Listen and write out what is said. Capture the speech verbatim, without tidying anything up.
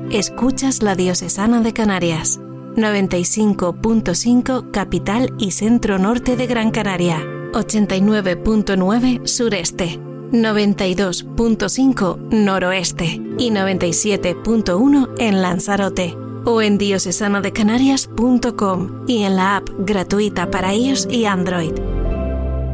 Escuchas la Diocesana de Canarias. noventa y cinco punto cinco capital y centro norte de Gran Canaria. ochenta y nueve punto nueve sureste. noventa y dos punto cinco noroeste. Y noventa y siete punto uno en Lanzarote. O en diocesana de canarias punto com y en la app gratuita para iOS y Android.